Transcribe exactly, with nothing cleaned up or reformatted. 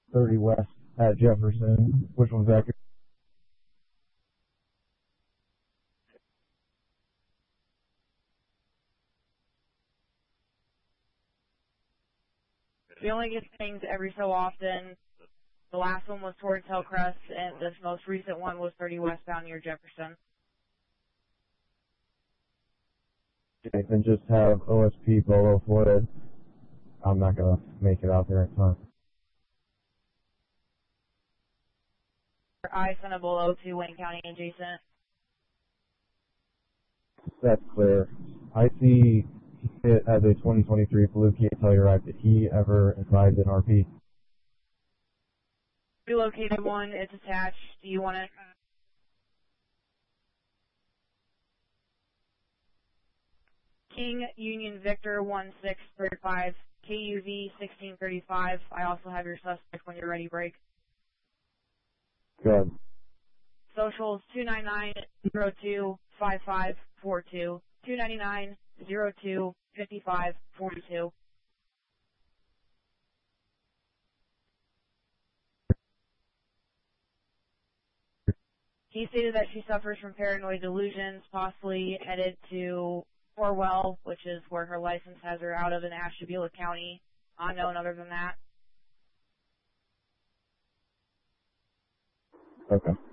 thirty West at Jefferson. Which one's accurate? We only get things every so often. The last one was towards Hillcrest, and this most recent one was thirty westbound near Jefferson. Okay, then just have O S P Bolo flooded. I'm not going to make it out there in time. I sent a below to Wayne County adjacent. That's clear. I see it as a twenty twenty-three Blue Key Telluride. Did he ever advise an R P? Relocated one, it's attached. Do you want it? King Union Victor one six three five, K U V sixteen thirty-five. I also have your suspect when you're ready, break. Good. Socials two nine nine zero two five five four two, two nine nine zero two five five four two. He stated that she suffers from paranoid delusions, possibly headed to Orwell, which is where her license has her out of in Ashtabula County. Unknown other than that. Okay.